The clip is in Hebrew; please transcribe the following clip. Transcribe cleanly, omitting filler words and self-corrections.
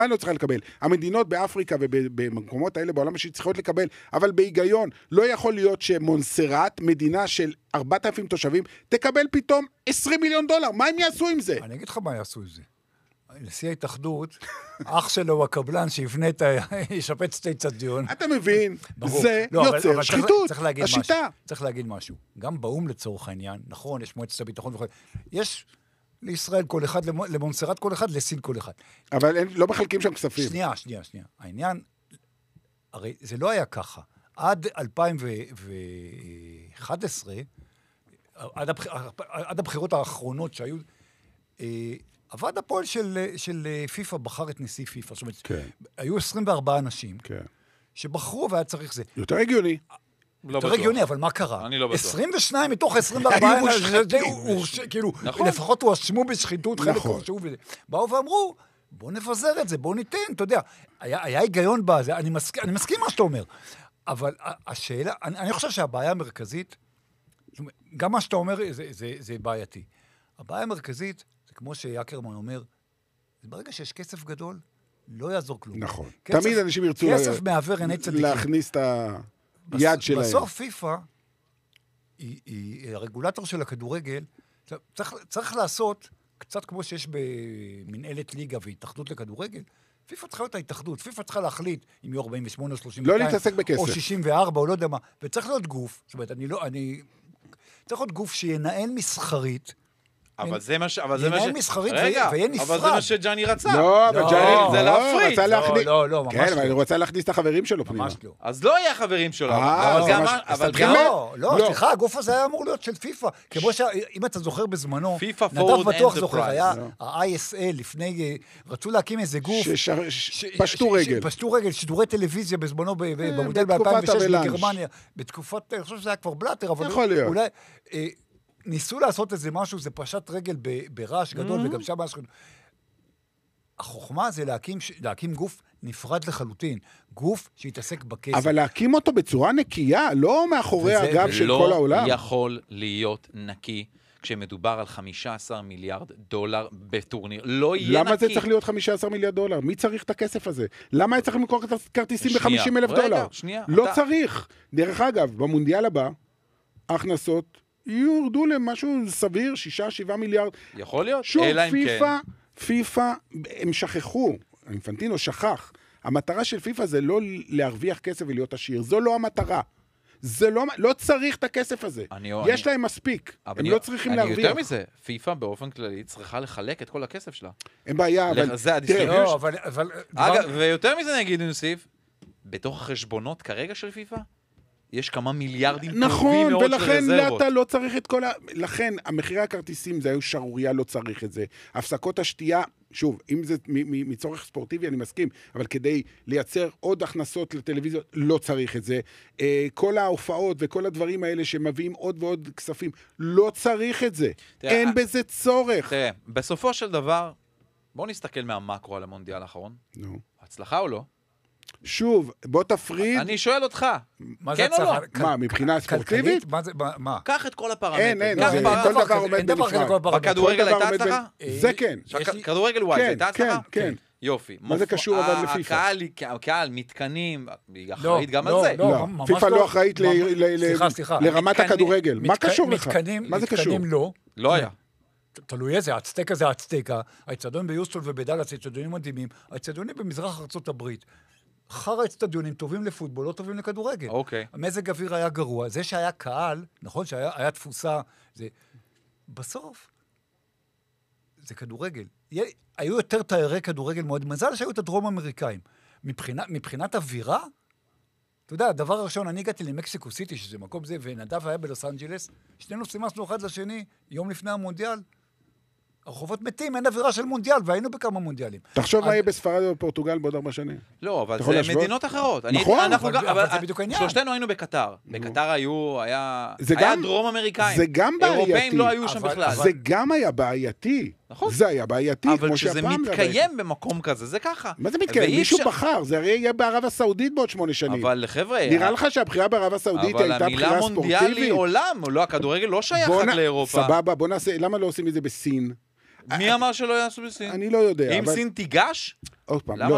לא צריכה לקבל. המדינות באפריקה ובמקומות האלה בעולם השני צריכות לקבל, אבל בהיגיון, לא יכול להיות שמונסרט, מדינה של 4,000 תושבים, תקבל פתאום 20 מיליון דולר. מה הם יעשו עם זה? אני אגיד לך מה יעשו עם זה. נשיא ההתאחדות, אח שלו הוא הקבלן שיבנה ישפץ את האצטדיון. אתה מבין, זה יוצר שחיתות, השיטה. צריך להגיד משהו. גם באום לצורך העניין, נכון, יש מועצת הביטחון וכו', יש לישראל כל אחד, למונסרט כל אחד, לסין כל אחד. אבל לא מחלקים שם כספים. שנייה. העניין, הרי זה לא היה ככה. עד 2011, עד הבחירות האחרונות שהיו, הוועד הפועל של פיפה בחר את נשיא פיפה. זאת אומרת, היו 24 אנשים שבחרו והיה צריך זה. יותר הגיוני. יותר הגיוני, אבל מה קרה? אני לא בטוח. 22 מתוך 24 כאילו, לפחות הוא אשמו בשחיתות, חלק הורשעו וזה. באו ואמרו, בוא נפזר את זה, בוא ניתן, אתה יודע. היה היגיון בזה, אני מסכים מה שאתה אומר. אבל השאלה, אני חושב שהבעיה המרכזית, גם מה שאתה אומר זה בעייתי. הבעיה המרכזית, זה כמו שיאקרמן אומר, ברגע שיש כסף גדול, לא יעזור כלום. נכון. תמיד אנשים ירצו כסף מעבר עיני צדיקים. להכניס את היד שלהם. בסוף פיפה, היא הרגולטור של הכדורגל, צריך לעשות, קצת כמו שיש במנהלת ליגה והתאחדות לכדורגל, פיפה צריכה להיות ההתאחדות, פיפה צריכה להחליט אם יהיו 48 או 32, לא להתעסק בכסף. או 64, או לא יודע מה, וצריך להיות גוף, זאת אומרת, צריך להיות גוף שינהל מסחרית, אבל זה מה ינהל מסחרית ויהיה נפרד. אבל זה מה שג'אני רצה. לא, אבל ג'אני זה להפריט. לא, ממש לא. כן, אבל הוא רצה להכניס את החברים שלו פנימה. ממש לא. אז לא יהיה חברים שלו. אבל גם... לא, סליחה, הגוף הזה היה אמור להיות של פיפה. כמו שאם אתה זוכר בזמנו, נדב בטוח זוכר, היה ה-ISL לפני, רצו להקים איזה גוף. פשטו רגל. פשטו רגל, שידורי טלוויזיה בזמנו במודל ב-2006 בגרמניה. בתקופת, אני חושב שזה היה כבר בלאטר, אבל אולי... ניסו לעשות איזה משהו, זה פשט רגל ברעש גדול, וגם שם משהו. החוכמה זה להקים גוף נפרד לחלוטין, גוף שיתעסק בכסף. אבל להקים אותו בצורה נקייה, לא מאחורי הגב של כל העולם. לא יכול להיות נקי, כשמדובר על 15 מיליארד דולר בטורניר. לא יהיה נקי. למה זה צריך להיות 15 מיליארד דולר? מי צריך את הכסף הזה? למה היה צריך למכור את הכרטיסים ב-50,000 דולר? לא צריך. דרך אגב, במונדיאל הבא, ההכנסות יורדו למשהו סביר, 6-7 מיליארד. יכול להיות, שוב, אלא אם כן. פיפה, הם שכחו, אינפנטינו שכח. המטרה של פיפה זה לא להרוויח כסף ולהיות עשיר. זו לא המטרה. זה לא צריך את הכסף הזה. יש להם מספיק. הם לא צריכים להרוויח. יותר מזה, פיפה באופן כללי צריכה לחלק את כל הכסף שלה. אין בעיה, אבל... זה הדיסטריביושן. אבל... אגב, ויותר מזה נגיד נוסיף, בתוך החשבונות כרגע של פיפה, יש כמה מיליארדים טובים מאוד של רזרבות. נכון, ולכן אתה לא צריך את כל לכן, המחירי הכרטיסים, זה היו שרוריה, לא צריך את זה. הפסקות השתייה, שוב, אם זה מצורך ספורטיבי, אני מסכים, אבל כדי לייצר עוד הכנסות לטלוויזיות, לא צריך את זה. כל ההופעות וכל הדברים האלה שמביאים עוד ועוד כספים, לא צריך את זה. אין בזה צורך. תראה, בסופו של דבר, בואו נסתכל מהמקרו על המונדיאל האחרון. נו. הצלחה או לא? שוב, בוא תפריד. אני שואל אותך, כן או לא? מה, מבחינה ספורטיבית? מה? קח את כל הפרמטרים. אין, כל דבר עומד בנפרד. בכדורגל הייתה הצלחה? זה כן. כדורגל וואי, הייתה הצלחה? כן. יופי. מה זה קשור אבל לפיפה? הקהל, מתקנים, היא אחראית גם על זה. לא, פיפה לא אחראית לרמת הכדורגל. מה קשור לך? מה זה קשור? מתקנים לא. לא היה. תלוי איזה, האצטקה זה האצטקה. האצטדיון ביוסטון ובדלס, האצטדיונים מדהימים. האצטדיונים במזרח ארצות הברית. אחר האצטדיונים טובים לפוטבול, לא טובים לכדורגל. אוקיי. המזג אוויר היה גרוע. זה שהיה קהל, נכון שהיה תפוסה, זה... בסוף, זה כדורגל. היו יותר תיירי כדורגל מאוד. מזל שהיו את הדרום אמריקאים. מבחינת אווירה, אתה יודע, הדבר הראשון, אני הגעתי למקסיקו סיטי, שזה מקום זה, ונדב היה בלוס אנג'לס, שנינו סימסנו אחד לשני, יום לפני המונדיאל, הרחובות מתים, אין אווירה של מונדיאל, והיינו בכמה מונדיאלים. תחשוב מה יהיה בספרד ובפורטוגל בעוד 4 שנים. לא, אבל זה מדינות אחרות. נכון, אבל זה בדיוק העניין. שלושתנו היינו בקטר. בקטר היה דרום אמריקאים. זה גם בעייתי. אירופאים לא היו שם בכלל. זה גם היה בעייתי. נכון. זה היה בעייתי, אבל כשזה מתקיים במקום כזה, זה ככה. מה זה מתקיים? מישהו בחר, זה הרי יהיה בערב הסעודית בעוד 8 שנים. אבל חבר'ה... נראה לך שהבחירה בערב הסעודית הייתה בחירה ספורטיבית? אבל המילה מונדיאל היא עולם, לא, הכדורגל לא שייך רק לאירופה. סבבה, בוא נעשה, למה לא עושים את זה בסין? מי אמר שלא יעשו בסין? אני לא יודע. אם סין תיגש? עוד פעם, לא.